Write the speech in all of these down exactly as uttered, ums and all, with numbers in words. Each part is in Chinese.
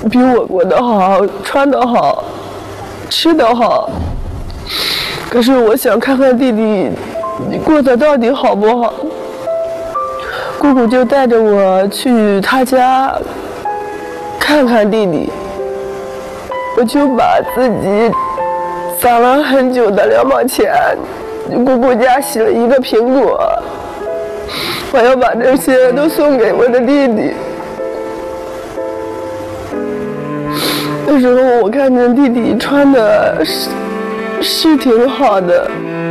比我过得好，穿得好，吃得好。可是我想看看弟弟过得到底好不好。姑姑就带着我去他家看看弟弟，我就把自己攒了很久的两毛钱，姑姑家洗了一个苹果，我要把这些都送给我的弟弟。那时候我看见弟弟穿的是是挺好的，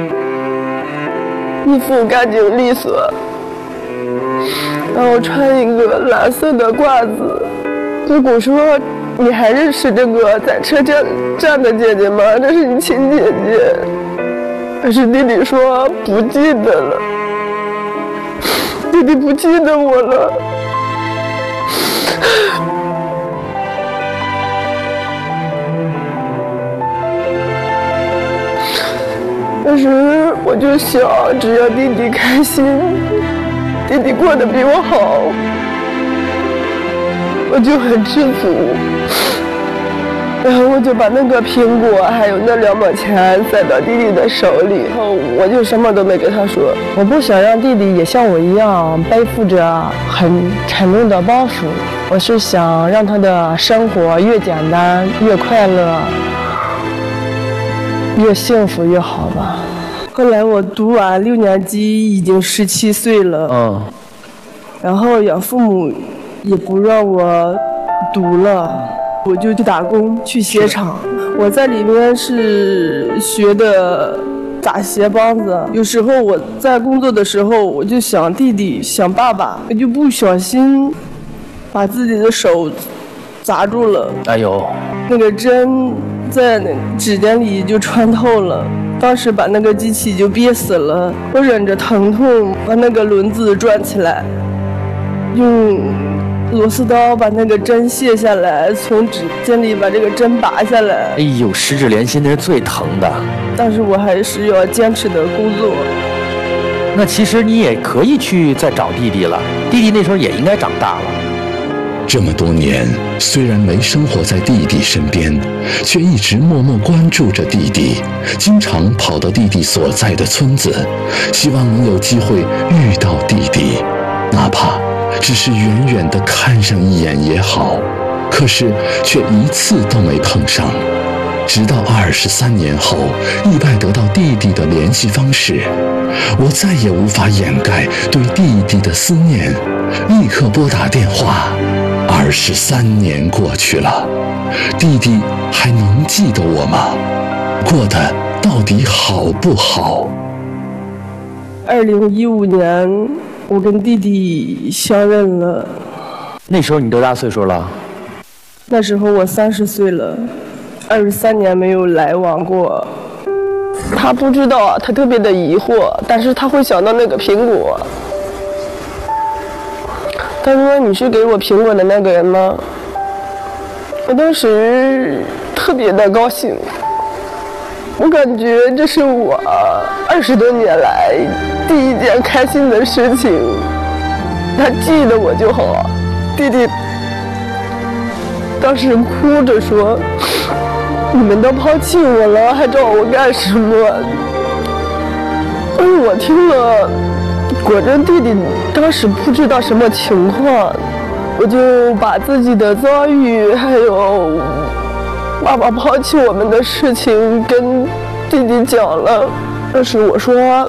衣服干净利索，然后穿一个蓝色的褂子。姑姑说：“你还认识这个在车站站的姐姐吗？这是你亲姐姐。”可是弟弟说不记得了，弟弟不记得我了。当时我就想，只要弟弟开心，弟弟过得比我好，我就很知足。然后我就把那个苹果还有那两毛钱塞到弟弟的手里，然后我就什么都没跟他说。 我不想让弟弟也像我一样背负着很沉重的包袱，我是想让他的生活越简单越快乐，越幸福越好吧。 后来我读完六年级，已经十七岁了。 嗯。 然后养父母也不让我读了，我就去打工，去鞋厂。我在里面是学的打鞋帮子。有时候我在工作的时候，我就想弟弟，想爸爸，我就不小心把自己的手砸住了。 哎呦！ 那个针在那指甲里就穿透了，当时把那个机器就憋死了。我忍着疼痛把那个轮子转起来，用螺丝刀把那个针卸下来，从指尖里把这个针拔下来。 哎呦，十指连心，那是最疼的。 但是我还是要坚持的工作。 那其实你也可以去再找弟弟了，弟弟那时候也应该长大了。 这么多年，虽然没生活在弟弟身边，却一直默默关注着弟弟，经常跑到弟弟所在的村子，希望能有机会遇到弟弟，哪怕只是远远地看上一眼也好，可是却一次都没碰上。直到二十三年后，意外得到弟弟的联系方式，我再也无法掩盖对弟弟的思念，立刻拨打电话。二十三年过去了，弟弟还能记得我吗？过得到底好不好？ 二零一五年，我跟弟弟相认了。 那时候你多大岁数了？ 那时候我三十岁了，二十三年没有来往过。他不知道，他特别的疑惑，但是他会想到那个苹果。他说：“你是给我苹果的那个人吗？”我当时特别的高兴，我感觉这是我二十多年来第一件开心的事情。他记得我就好。弟弟当时哭着说：“你们都抛弃我了，还找我干什么？”但是我听了，果真弟弟当时不知道什么情况，我就把自己的遭遇还有爸爸抛弃我们的事情跟弟弟讲了。但是我说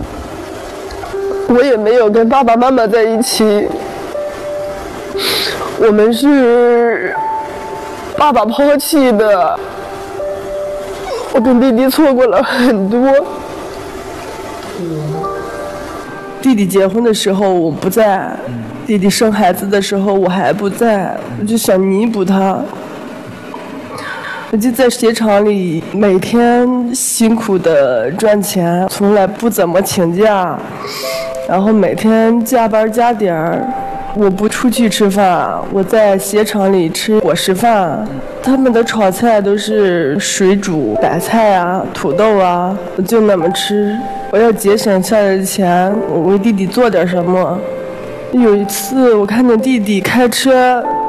我也没有跟爸爸妈妈在一起，我们是爸爸抛弃的，我跟弟弟错过了很多。弟弟结婚的时候我不在，弟弟生孩子的时候我还不在，我就想弥补他。我就在鞋厂里每天辛苦的赚钱，从来不怎么请假，然后每天加班加点儿。我不出去吃饭，我在鞋厂里吃伙食饭，他们的炒菜都是水煮白菜啊、土豆啊，我就那么吃。我要节省下来的钱，我为弟弟做点什么。有一次我看见弟弟开车